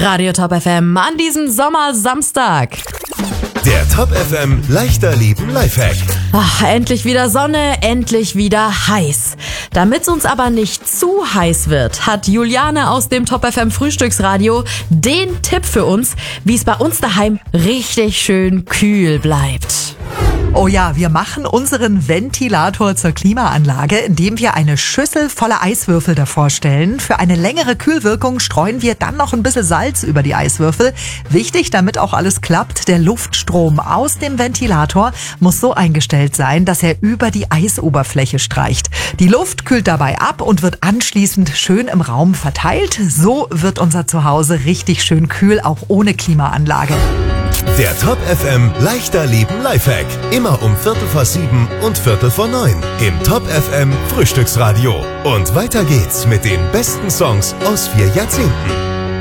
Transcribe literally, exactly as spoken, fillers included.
Radio Top F M an diesem Sommersamstag. Der Top F M leichter Leben Lifehack. Ach, endlich wieder Sonne, endlich wieder heiß. Damit es uns aber nicht zu heiß wird, hat Juliane aus dem Top F M Frühstücksradio den Tipp für uns, wie es bei uns daheim richtig schön kühl bleibt. Oh ja, wir machen unseren Ventilator zur Klimaanlage, indem wir eine Schüssel voller Eiswürfel davor stellen. Für eine längere Kühlwirkung streuen wir dann noch ein bisschen Salz über die Eiswürfel. Wichtig, damit auch alles klappt, der Luftstrom aus dem Ventilator muss so eingestellt sein, dass er über die Eisoberfläche streicht. Die Luft kühlt dabei ab und wird anschließend schön im Raum verteilt. So wird unser Zuhause richtig schön kühl, auch ohne Klimaanlage. Der Top F M leichter Leben Lifehack. Immer um Viertel vor sieben und Viertel vor neun im Top F M Frühstücksradio. Und weiter geht's mit den besten Songs aus vier Jahrzehnten.